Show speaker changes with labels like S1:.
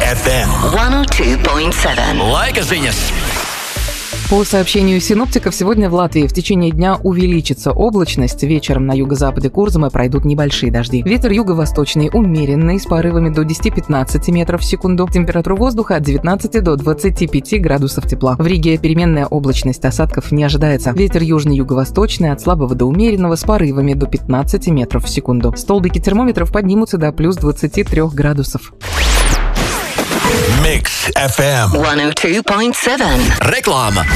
S1: FM 102.7. Laika ziņas.
S2: По сообщению синоптиков, сегодня в Латвии в течение дня увеличится облачность. Вечером на юго-западе Курзамы пройдут небольшие дожди. Ветер юго-восточный умеренный, с порывами до 10-15 метров в секунду. Температура воздуха от 19 до 25 градусов тепла. В Риге переменная облачность, осадков не ожидается. Ветер южный юго-восточный, от слабого до умеренного, с порывами до 15 метров в секунду. Столбики термометров поднимутся до плюс 23 градусов.
S1: Mix FM 102.7. Реклама.